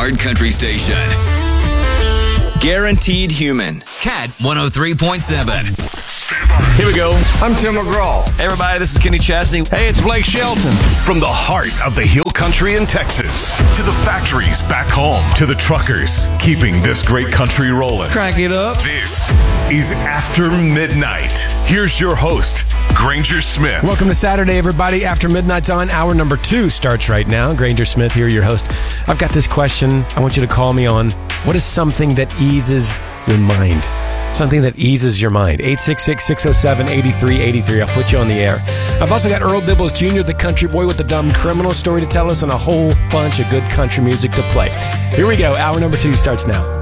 iHeart Country Station. Guaranteed Human. Cat 103.7. Here we go. I'm Tim McGraw. Hey everybody, this is Kenny Chesney. Hey, it's Blake Shelton. From the heart of the hill country in Texas, to the factories back home, to the truckers keeping this great country rolling. Crank it up. This is After Midnight. Here's your host, Granger Smith. Welcome to Saturday, everybody. After Midnight's on. Hour number 2 starts right now. Granger Smith here, your host. I've got this question I want you to call me on. What is something that eases your mind? Something that eases your mind. 866-607-8383. I'll put you on the air. I've also got Earl Dibbles Jr., the country boy with the dumb criminal story to tell us, and a whole bunch of good country music to play. Here we go. Hour number 2 starts now.